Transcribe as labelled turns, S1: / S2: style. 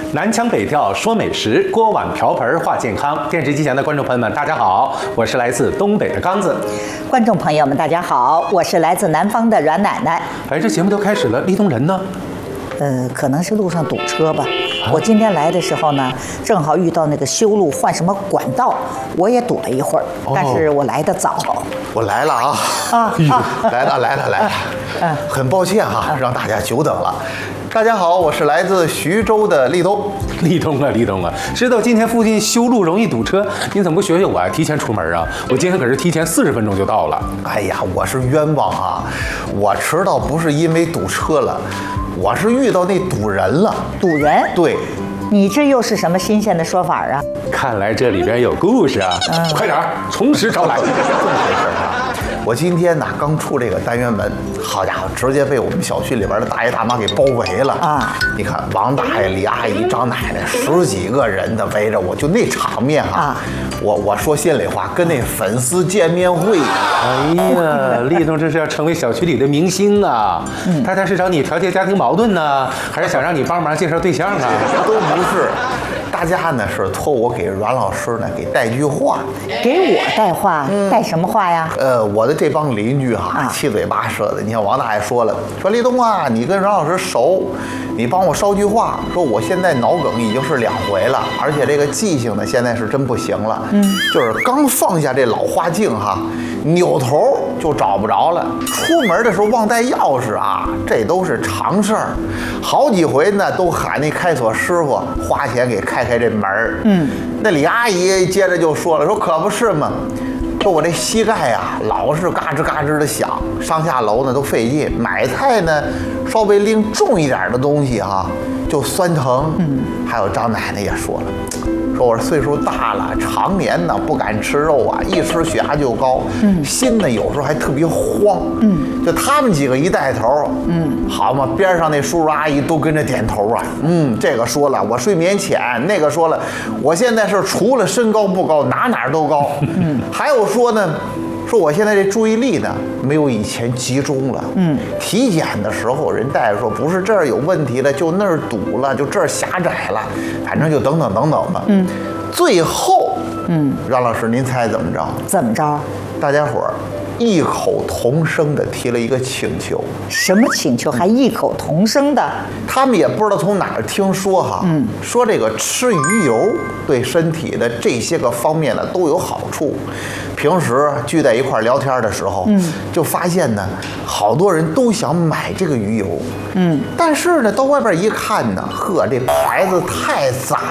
S1: 南腔北调说美食，锅碗瓢盆话健康。电视机前的观众朋友们，大家好，我是来自东北的刚子。
S2: 观众朋友们，大家好，我是来自南方的阮奶奶。
S1: 哎，这节目都开始了，立冬人呢？
S2: 可能是路上堵车吧。我今天来的时候呢，正好遇到那个修路换什么管道，我也堵了一会儿，但是我来得早。
S3: 我来了啊！来了！很抱歉哈，让大家久等了。大家好，我是来自徐州的立冬。
S1: 立冬啊！知道今天附近修路容易堵车，您怎么不学学我啊？提前出门啊！我今天可是提前40分钟就到了。
S3: 哎呀，我是冤枉啊！我迟到不是因为堵车了，我是遇到那堵人了。
S2: 堵人？
S3: 对。
S2: 你这又是什么新鲜的说法啊？
S1: 看来这里边有故事啊！快点，从实招来。这么回事啊！
S3: 我今天呢刚出这个单元门，好家伙，直接被我们小区里边的大爷大妈给包围了啊！你看，王大爷、李阿姨、张奶奶10几个人的围着我，就那场面哈，我说心里话，跟那粉丝见面会一样。
S1: 哎呀，立冬这是要成为小区里的明星啊！他是找你调节家庭矛盾呢，还是想让你帮忙介绍对象啊？
S3: 都不是。大家呢是托我给阮老师呢给带句话，
S2: 给我带话，带什么话呀？
S3: 我的这帮邻居哈，七嘴八舌的。你看王大爷说了，说立冬啊，你跟阮老师熟，你帮我捎句话，说我现在脑梗已经是2回了，而且这个记性呢现在是真不行了，就是刚放下这老花镜哈，扭头就找不着了。出门的时候忘带钥匙啊，这都是常事儿。好几回呢都喊那开锁师傅花钱给开这门儿。那李阿姨接着就说了，说可不是嘛，说我这膝盖啊老是嘎吱嘎吱的响，上下楼呢都费劲，买菜呢稍微拎重一点的东西哈就酸疼。还有张奶奶也说了，说我岁数大了，常年呢不敢吃肉啊，一吃血压就高，心呢有时候还特别慌。就他们几个一带头，好嘛，边上那叔叔阿姨都跟着点头啊。这个说了我睡眠浅，那个说了我现在是除了身高不高，哪都高。还有说呢，说我现在这注意力呢没有以前集中了。体检的时候人大夫说不是这儿有问题了，就那儿堵了，就这儿狭窄了，反正就等等吧。最后，阮老师您猜怎么着？
S2: 怎么着？
S3: 大家伙儿异口同声的提了一个请求。
S2: 什么请求？还异口同声的？
S3: 他们也不知道从哪儿听说哈，说这个吃鱼油对身体的这些个方面呢都有好处。平时聚在一块儿聊天的时候，就发现呢，好多人都想买这个鱼油，但是呢，到外边一看呢，呵，这牌子太杂